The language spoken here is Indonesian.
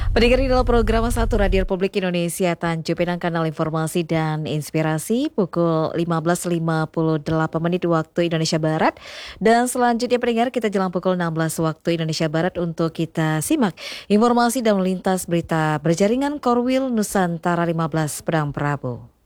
Pendengar di dalam program Satu Radio Republik Indonesia Tanjung Pinang Kanal Informasi dan Inspirasi pukul 15.58 waktu Indonesia Barat. Dan selanjutnya pendengar kita jelang pukul 16 waktu Indonesia Barat untuk kita simak informasi dan lintas berita berjaringan Korwil Nusantara 15 Pedang Prabu.